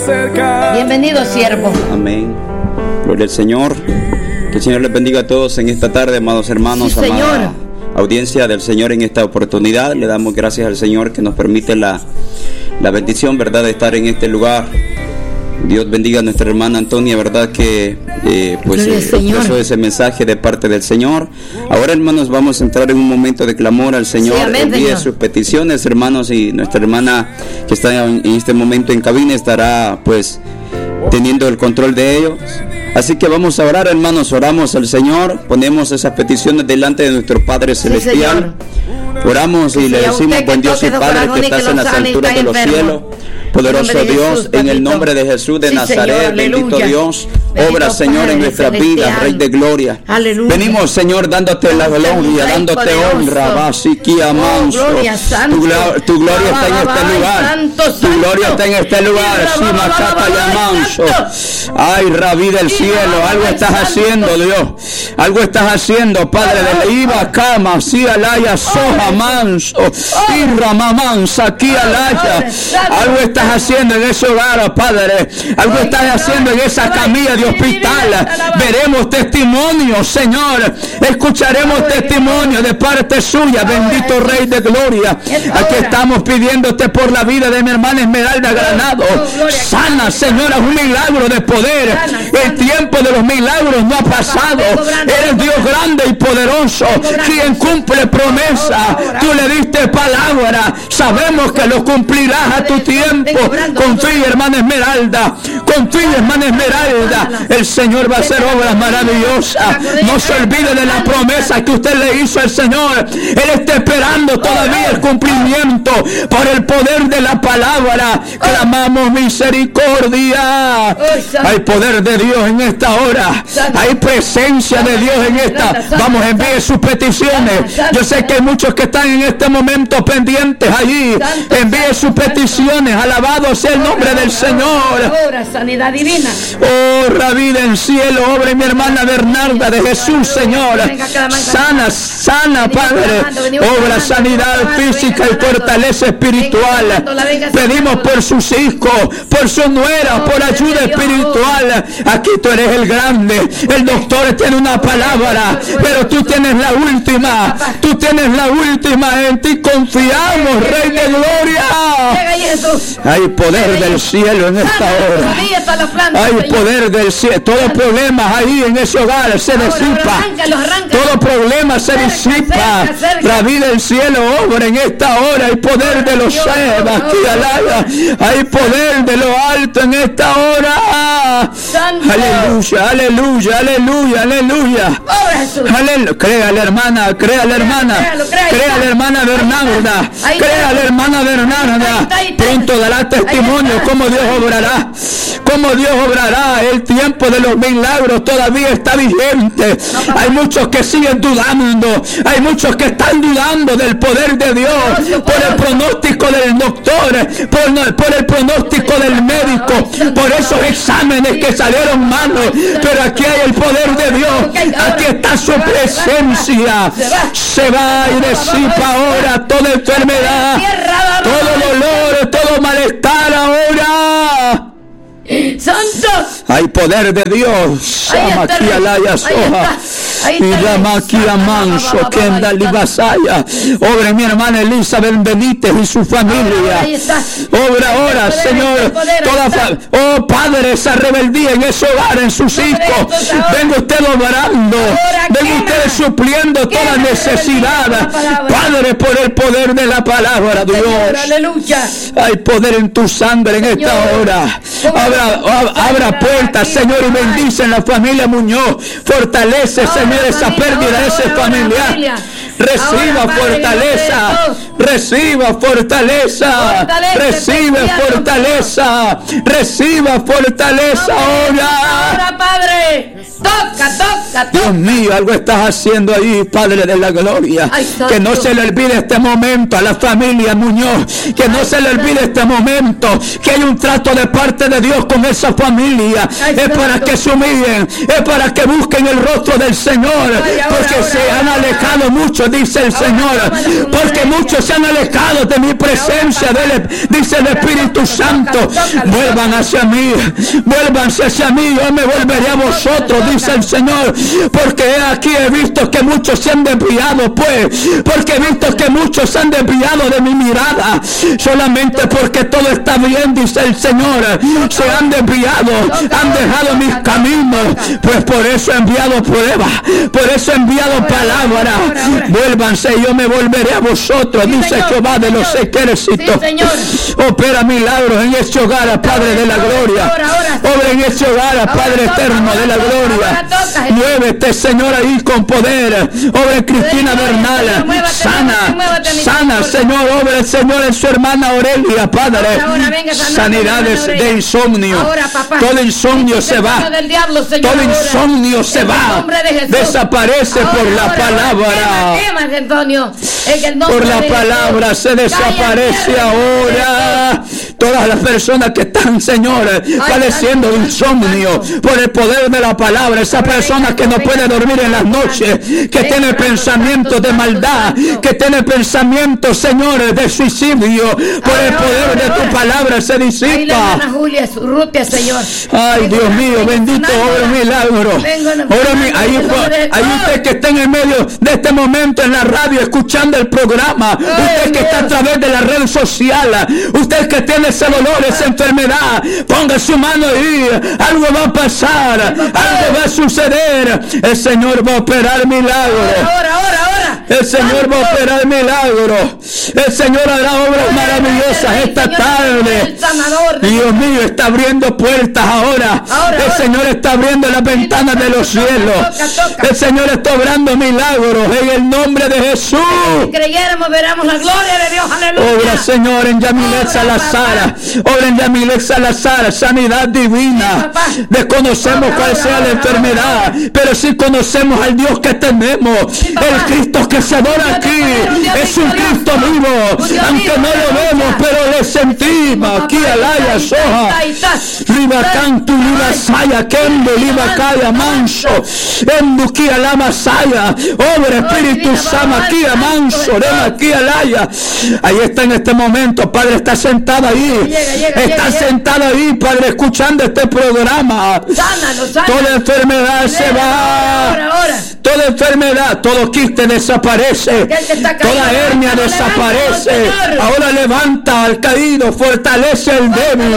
Bienvenido, siervo. Amén. Gloria al Señor. Que el Señor les bendiga a todos en esta tarde, amados hermanos, sí, amada audiencia del Señor. En esta oportunidad le damos gracias al Señor que nos permite la bendición, ¿verdad?, de estar en este lugar. Dios bendiga a nuestra hermana Antonia, ¿verdad?, que expresó ese mensaje de parte del Señor. Ahora, hermanos, vamos a entrar en un momento de clamor al Señor. Sí, amén, envíe Señor. sus peticiones, hermanos, y nuestra hermana que está en este momento en cabina estará teniendo el control de ellos. Así que vamos a orar, hermanos. Oramos al Señor, ponemos esas peticiones delante de nuestro Padre Celestial. Oramos y le decimos: buen Dios y Padre que estás en las alturas de los cielos, poderoso Dios, en el nombre de Jesús de Nazaret, Señor, bendito Dios, bendito obra, Señor, en nuestras vidas, Rey de gloria. Aleluya. Venimos, Señor, dándote la gloria, dándote honra, Basiquía Manso. Tu gloria está en este lugar. Tu gloria está en este lugar. Simachata y Manso. Ay, Rabí del cielo, algo estás haciendo, Dios. Algo estás haciendo, Padre del Iba, Cama, Sialaya, Soja Manso, Irra Mansa, aquí Alaya. Algo estás haciendo en ese hogar, Padre. Algo estás haciendo en esa camilla de hospital. Veremos testimonios, Señor. Escucharemos testimonios de parte suya, bendito Rey de gloria. Aquí estamos pidiéndote por la vida de mi hermana Esmeralda Granado. Sana, Señora, un milagro de poder. El tiempo de los milagros no ha pasado. Eres Dios grande y poderoso, quien cumple promesa. Tú le diste palabra. Sabemos que lo cumplirás a tu tiempo. Confía, hermana Esmeralda. Confía, hermana Esmeralda. El Señor va a hacer obras maravillosas. No se olvide de la promesa que usted le hizo al Señor. Él está esperando todavía el cumplimiento. Por el poder de la palabra clamamos misericordia. Hay poder de Dios en esta hora. Hay presencia de Dios en esta. Vamos, envíe sus peticiones. Yo sé que hay muchos que están en este momento pendientes allí. Envíe sus peticiones. Alabado sea el nombre del Señor. Obra sanidad divina. Oh, Rabí del cielo, obra en mi hermana Bernarda de Jesús, Señor. Sana, Padre. Obra sanidad física y fortaleza espiritual. Pedimos por sus hijos, por su nuera, por ayuda espiritual. Aquí tú eres el grande. El doctor tiene una palabra, pero tú tienes la última. Tú tienes la última. En ti confiamos, Rey de gloria. Hay poder del cielo en esta hora. Hay poder del cielo. Todo problema ahí en ese hogar se disipa. Todo problema se disipa. Rabí del cielo, obra en esta hora. Hay poder de los cielos. Hay poder de lo alto en esta hora. Aleluya, aleluya, aleluya, aleluya. Créale, hermana, créale, hermana. Créale, hermana Bernarda. Créale, hermana Bernarda. Pronto dará testimonio cómo Dios obrará. Cómo Dios obrará. El tiempo de los milagros todavía está vigente. Hay muchos que siguen dudando. Hay muchos que están dudando del poder de Dios. Por el pronóstico del doctor. Por el pronóstico del médico. Por esos exámenes que salieron malos. Pero aquí hay el poder de Dios. Aquí está su presencia. Se va y disipa ahora toda enfermedad. Todo dolor, todo malestar ahora. Santo. Hay poder de Dios. Y Ramaquia Manso, Kenda Libasaya. Obra mi hermana Elizabeth Benítez y su familia. Obra ahora, Señor. Oh Padre, esa rebeldía en ese hogar, en sus hijos. Venga usted obrando. Venga usted supliendo toda necesidad. Padre, por el poder de la palabra, Dios. Hay poder en tu sangre en esta hora. Abra puertas, Señor, y bendice en la familia Muñoz. Fortalece, Señor, esa pérdida de ese familiar. Reciba fortaleza. Reciba fortaleza. Recibe fortaleza. Reciba fortaleza ahora. Ahora, Padre. Dios mío, algo estás haciendo ahí, Padre de la gloria. Que no se le olvide este momento a la familia Muñoz. Que no se le olvide este momento. Que hay un trato de parte de Dios con esa familia. Es para que se humillen. Es para que busquen el rostro del Señor. Porque se han alejado mucho, dice el Señor. Porque muchos se han alejado de mi presencia, dice el Espíritu Santo. Vuelvan hacia mí. Vuélvanse hacia mí. Yo me volveré a vosotros, dice el Señor. Porque aquí he visto que muchos se han desviado, pues. Porque he visto que muchos se han desviado de mi mirada. Solamente porque todo está bien, dice el Señor. Se han desviado, han dejado mis caminos. Pues por eso he enviado pruebas. Por eso he enviado palabras. Vuélvanse y yo me volveré a vosotros, dice Jehová de los ejércitos. Opera milagros en este hogar, Padre de la gloria. Obra en este hogar, Padre eterno de la gloria. Muévete, Señor, ahí con poder. Obra en Cristina Bernal. Sana, Señor. Obra el Señor en su hermana Aurelia, Padre. Sanidades de insomnio. Todo insomnio se va. Todo insomnio se va. Desaparece por la palabra. Por la palabra se desaparece ahora. Todas las personas que están, Señor, padeciendo insomnio por el poder de la palabra. Esa persona que no puede dormir en las noches, que tiene pensamientos de maldad, que tiene pensamientos, Señor, de suicidio, por el poder de tu palabra se disipa. Ay, Dios mío, bendito, obra milagro. Ahí usted que está en el medio de este momento en la radio escuchando el programa, usted que está a través de la red social, usted que tiene ese dolor, esa enfermedad, ponga su mano ahí. Algo va a pasar, algo va a suceder. El Señor va a operar milagros. El Señor va a operar milagros. El Señor hará obras maravillosas esta tarde. Dios mío, está abriendo puertas ahora. El Señor está abriendo las ventanas de los cielos. El Señor está obrando milagros en el nombre de Jesús. Si creyéramos, veremos la gloria de Dios. Aleluya. Obra, Señor, en Yamilet Salazar. Obra en Yamilet Salazar. Sanidad divina. Desconocemos cuál sea la enfermedad, pero sí conocemos al Dios que tenemos. El Cristo que se adora aquí es un Cristo vivo. Aunque no lo vemos, pero le sentimos. Aquí alaya soja. Liba cantu, liba saya, kendo, liba kaya manso. Enduki alama saya. Obra Espíritu Sama, aquí a manso. Lema aquí alaya. Ahí está en este momento, Padre, está sentado ahí. Está sentado ahí, Padre, escuchando este programa. Toda enfermedad se va. Toda enfermedad, todo quiste desaparece. Toda hernia desaparece. Ahora levanta al caído, fortalece al débil.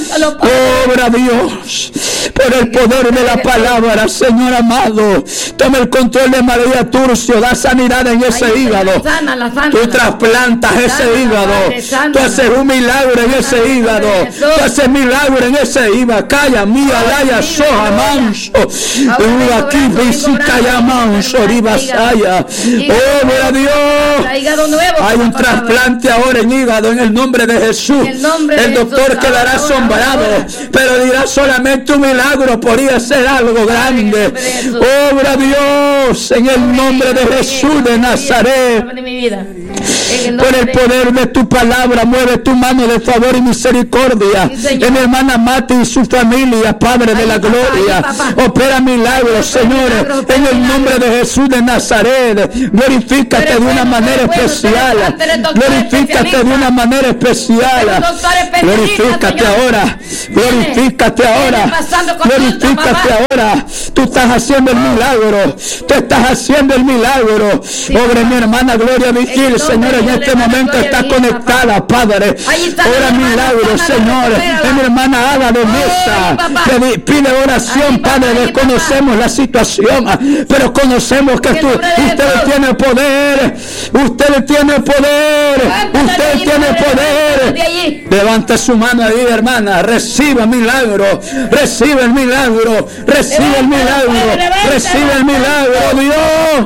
Obra Dios por el poder de la palabra, Señor amado. Toma el control de María Turcio, da sanidad en ese hígado. Tú trasplantas ese hígado. Tú haces un milagro en ese hígado. Tú haces milagro en ese hígado. Calla, mía, laya, soja, manso. Aquí, visita, ya manso, ribasaya. Obra Dios. Hay un trasplante ahora en hígado en el nombre de Jesús. El doctor quedará asombrado, pero dirá solamente un milagro podría ser algo grande. Obra Dios en el nombre de Jesús de Nazaret. Por el poder de tu palabra, mueve tu mano de favor y misericordia en mi hermana Mati y su familia, Padre de la gloria. Opera milagros, Señor, en el nombre de Jesús de Nazaret. Glorifícate de una manera especial. Glorifícate de una manera especial. Glorifícate ahora. Glorifícate ahora. Glorifícate ahora. Tú estás haciendo el milagro. Tú estás haciendo el milagro. Obra mi hermana Gloria Vigil, Señor, en este momento está conectada, Padre. Ora milagro, Señor. En mi hermana Ada de Mesa pide oración, Padre. Desconocemos la situación, pero conocemos que usted tiene poder. Usted tiene poder. Usted tiene poder. Levanta su mano ahí, hermana. Reciba milagro. Recibe el milagro. Recibe el milagro. Recibe el milagro, Dios.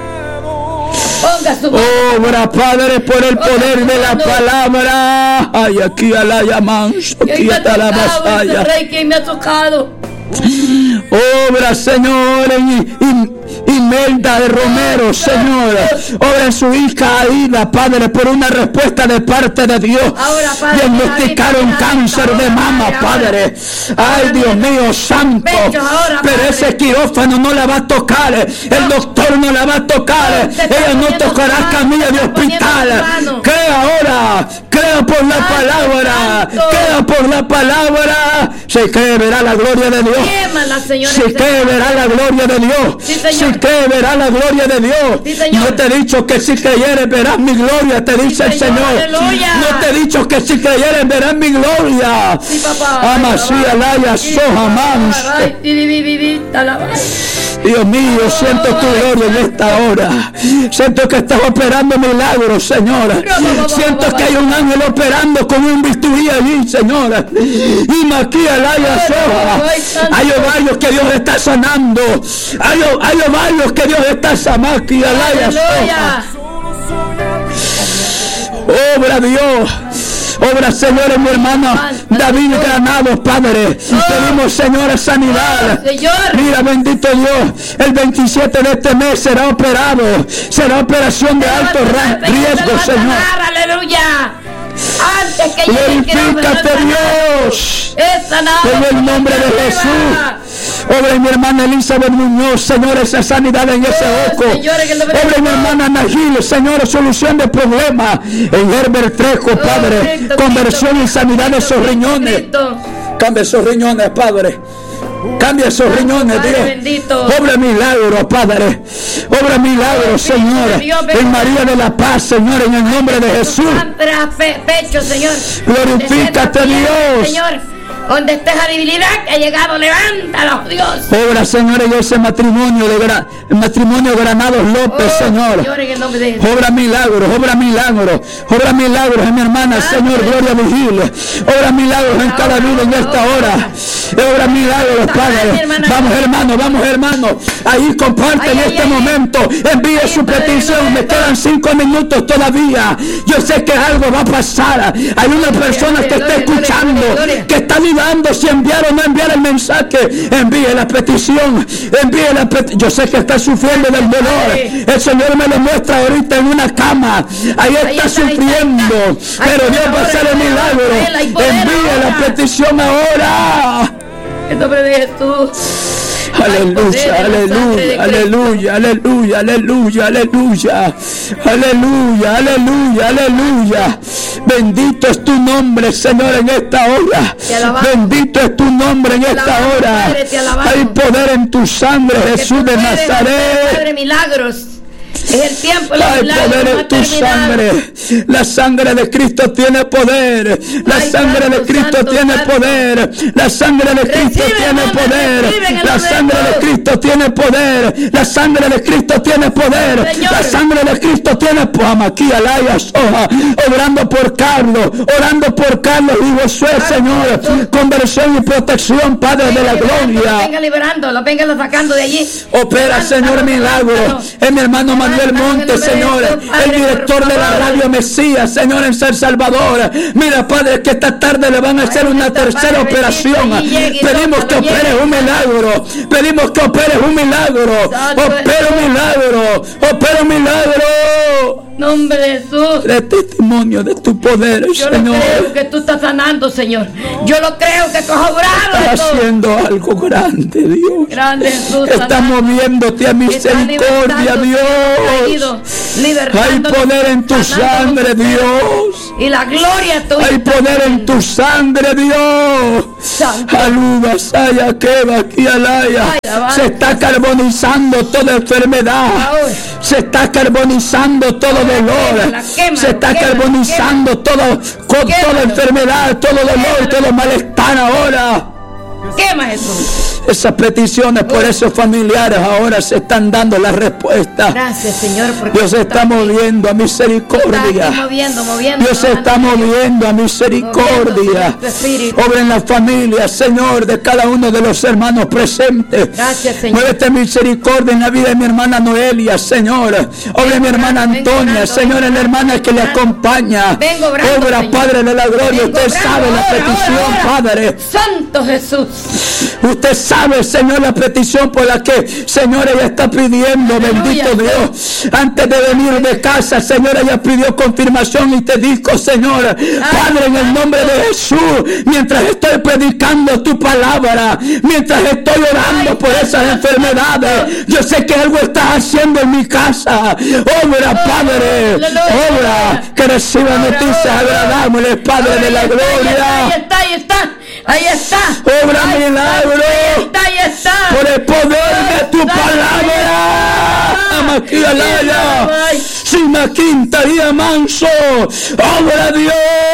Obra, Padre, por el poder de la palabra. Ay, aquí a la llamanso, aquí está la masaya. Obra, Señor, en Imelda de Romero, Señor. Obra en su hija Aida, Padre, por una respuesta de parte de Dios. Diagnosticaron cáncer de mama, Padre. Ay, Dios mío, santo. Pero ese quirófano no la va a tocar. El doctor no la va a tocar. Ella no tocará camilla de hospital. Crea ahora. Crea por la palabra. Crea por la palabra. Si cree, verá la gloria de Dios. Si cree, verá la gloria de Dios. Si cree, verá la gloria de Dios. No te he dicho que si creyeres verás mi gloria, te dice el Señor. No te he dicho que si creyeres verás mi gloria. Amasía, Laya, Soja, Mans. Dios mío, siento tu gloria en esta hora. Siento que estás operando milagros, Señor. Siento que hay un ángel operando con un bisturí allí, Señor. Y Maquía, Laya, Soja. Hay ovarios que Dios está sanando. Hay ovarios que Dios está sanando. Maquía, Laya, Soja. Obra Dios. Obra, Señor, en mi hermano David Granados, Padre. Pedimos, Señor, sanidad. Mira, bendito Dios, el 27 de este mes será operado. Será operación de alto riesgo, Señor. Aleluya. Glorifícate, Dios, en el nombre de Jesús. Obra en mi hermana Elizabeth Muñoz, Señor, esa sanidad en ese ojo. Obra en mi hermana Najil, Señor, solución de problemas. En Herbert Trejo, Padre, conversión y sanidad de esos riñones. Cambia esos riñones, Padre. Cambia esos riñones, Dios. Obra milagros, Padre. Obra milagros, Señor. En María de la Paz, Señor, en el nombre de Jesús. Pecho, Señor. Glorifícate, Dios. Señor. Donde esté esa debilidad que ha llegado, levántalo, Dios. Obra, Señor, en ese matrimonio el matrimonio Granados López, Señor. Obra milagros, obra milagros, obra milagros en mi hermana, Señor, Gloria Vigil. Obra milagros en cada vida en esta hora. Obra milagros, Padre. Vamos, hermano. Ahí comparte en este momento. Envíe su petición. Me quedan 5 minutos todavía. Yo sé que algo va a pasar. Hay una persona que está escuchando, que está dudando si enviar o no enviar el mensaje. Envíe la petición. Yo sé que está sufriendo del dolor. El Señor me lo muestra ahorita en una cama. Ahí está sufriendo. Pero Dios va a hacer el milagro. Envíe la petición ahora. En nombre de Jesús. Aleluya, aleluya, aleluya, aleluya, aleluya, aleluya, aleluya, aleluya, aleluya. Bendito es tu nombre, Señor, en esta hora. Bendito es tu nombre en esta hora. Hay poder en tu sangre, Jesús de Nazaret. Padre, milagros. Es el tiempo, hay poder en tu sangre. La sangre de Cristo tiene poder. La sangre de Cristo tiene poder. La sangre de Cristo tiene poder. La sangre de Cristo tiene poder. La sangre de Cristo tiene poder. La sangre de Cristo tiene poder. Aquí Alaya Soja, orando por Carlos y Josué, Señor. Conversión y protección, Padre de la gloria. Venga liberándolo, venga sacando de allí. Opera, Señor, milagro en mi hermano Manuel Montes, Señor, el director de la radio Mesías, Señor, en San Salvador. Mira, Padre, que esta tarde le van a hacer una tercera operación. Pedimos que operes un milagro. Pedimos que operes un milagro. Opera un milagro. Opera un milagro. Nombre de Jesús. De testimonio de tu poder, yo Señor. Yo creo que tú estás sanando, Señor. Yo lo creo que tú has obrado. Estás haciendo algo grande, Dios. Grande, Jesús. Estás moviéndote a misericordia, Dios. Hay poder en tu sangre, Dios. Y la gloria tuya. Hay poder en tu sangre, Dios. Aluba, saya, queba, aquí alaya. Se está carbonizando toda enfermedad. Se está carbonizando todo dolor. Se está carbonizando toda enfermedad, todo dolor, todo malestar ahora. Quema, Jesús. Esas peticiones por esos familiares ahora se están dando la respuesta. Gracias, Señor, Dios se está moviendo a misericordia. Dios se está moviendo a misericordia. Obra en la familia, Señor, de cada uno de los hermanos presentes. Gracias, Señor. Muévete misericordia en la vida de mi hermana Noelia, Señor. Obra en mi hermana Antonia, Señor, en la hermana que le acompaña. Obra, Padre de la gloria. Usted sabe la petición, Padre. Santo Jesús. Usted sabe, Señor, la petición por la que, Señor, ella está pidiendo. Bendito Dios. Antes de venir de casa, Señor, ella pidió confirmación y te dijo, Señor, Padre, en el nombre de Jesús, mientras estoy predicando tu palabra, mientras estoy orando por esas enfermedades, yo sé que algo estás haciendo en mi casa. Obra, Padre, obra, que reciba noticias agradables, Padre de la gloria. Ahí está. Obra milagro. Ahí está. Por el poder de tu palabra. Amaquilaya. Simaquinta y manso. Obra Dios.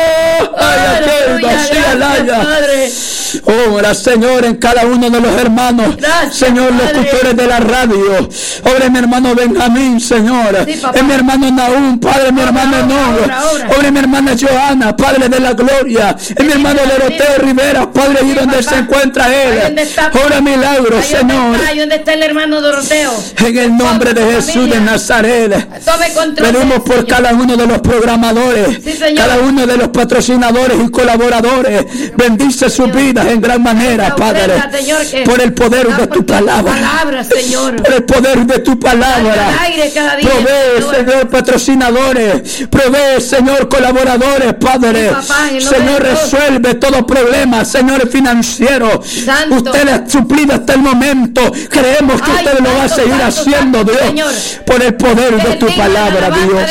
Obra, Señor, en cada uno de los hermanos. Gracias, Señor, locutores de la radio. Obra mi hermano Benjamín, Señor. En mi hermano Naúm, Padre, mi hermano Enoch. Obra mi hermana Johanna, Padre de la gloria. En mi hermano Doroteo Rivera, Padre, y donde se encuentra él. Obra milagro, Señor. Ahí donde está el hermano Doroteo. En el nombre de Jesús de Nazaret. Pedimos por cada uno de los programadores, cada uno de los patrocinadores y colaboradores. Bendice sus vidas en gran manera, Padre, por el poder de tu palabra, por el poder de tu palabra. Provee, Señor, patrocinadores, provee, Señor, colaboradores, Padre. Señor, resuelve todo problema, Señor, financiero. Usted le ha suplido hasta el momento. Creemos que usted lo va a seguir haciendo, Dios, por el poder de tu palabra, Dios.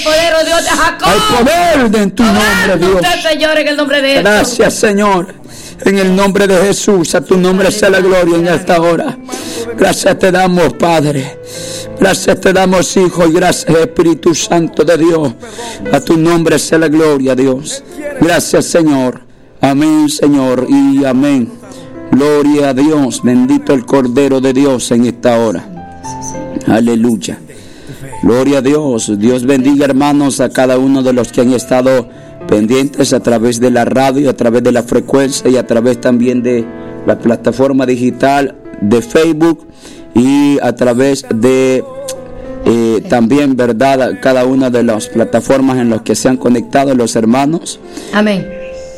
Al poder de tu nombre, Dios. Gracias, Señor. En el nombre de Jesús, a tu nombre sea la gloria en esta hora. Gracias te damos, Padre. Gracias te damos, Hijo, y gracias, Espíritu Santo de Dios. A tu nombre sea la gloria, Dios. Gracias, Señor. Amén, Señor, y amén. Gloria a Dios. Bendito el Cordero de Dios en esta hora. Aleluya. Gloria a Dios. Dios bendiga, hermanos, a cada uno de los que han estado pendientes a través de la radio, a través de la frecuencia y a través también de la plataforma digital de Facebook y a través de también, verdad, cada una de las plataformas en las que se han conectado los hermanos. Amén.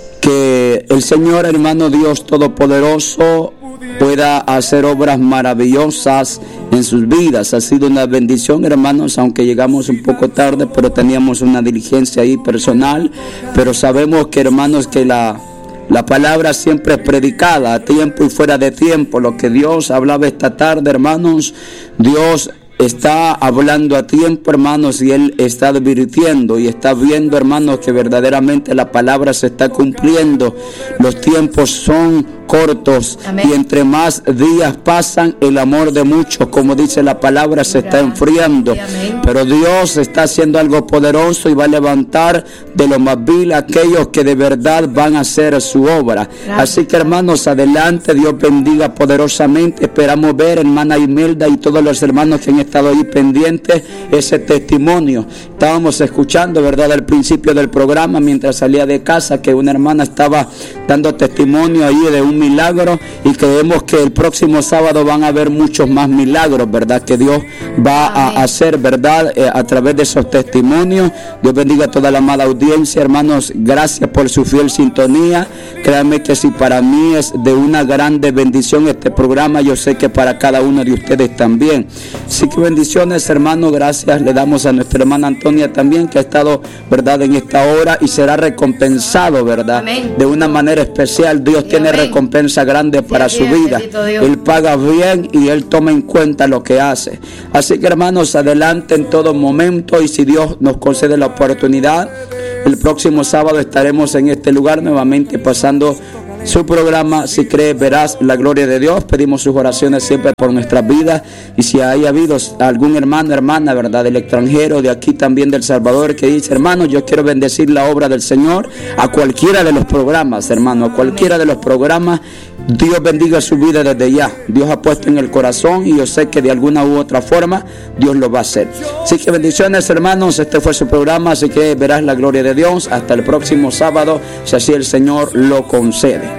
Que el Señor, hermano Dios Todopoderoso, pueda hacer obras maravillosas en sus vidas. Ha sido una bendición, hermanos, aunque llegamos un poco tarde, pero teníamos una diligencia ahí personal. Pero sabemos que, hermanos, que la palabra siempre es predicada a tiempo y fuera de tiempo. Lo que Dios hablaba esta tarde, hermanos, Dios está hablando a tiempo, hermanos, y Él está advirtiendo y está viendo, hermanos, que verdaderamente la palabra se está cumpliendo. Los tiempos son cortos. Amén. Y entre más días pasan, el amor de muchos, como dice la palabra, se está enfriando. Amén. Pero Dios está haciendo algo poderoso y va a levantar de lo más vil a aquellos que de verdad van a hacer su obra. Gracias. Así que, hermanos, adelante. Dios bendiga poderosamente. Esperamos ver, hermana Imelda y todos los hermanos que han estado ahí pendientes, ese testimonio. Estábamos escuchando, verdad, al principio del programa, mientras salía de casa, que una hermana estaba dando testimonio ahí de un milagro, y creemos que el próximo sábado van a haber muchos más milagros, verdad, que Dios va a hacer, verdad, a través de esos testimonios. Dios bendiga a toda la amada audiencia, hermanos. Gracias por su fiel sintonía. Créanme que si para mí es de una grande bendición este programa, yo sé que para cada uno de ustedes también. Así que bendiciones, hermanos. Gracias le damos a nuestra hermana Antonia también, que ha estado, verdad, en esta hora y será recompensado, verdad. Amén. De una manera especial. Dios tiene recompensa grande para su vida. Él paga bien y Él toma en cuenta lo que hace. Así que, hermanos, adelante en todo momento, y si Dios nos concede la oportunidad, el próximo sábado estaremos en este lugar nuevamente pasando su programa Si Crees Verás la Gloria de Dios. Pedimos sus oraciones siempre por nuestras vidas, y si hay habido algún hermano, hermana, verdad, del extranjero, de aquí también del Salvador, que dice: hermano, yo quiero bendecir la obra del Señor, a cualquiera de los programas, hermano, a cualquiera de los programas, Dios bendiga su vida desde ya. Dios ha puesto en el corazón, y yo sé que de alguna u otra forma Dios lo va a hacer. Así que bendiciones, hermanos. Este fue su programa, Así que Verás la Gloria de Dios. Hasta el próximo sábado, si así el Señor lo concede.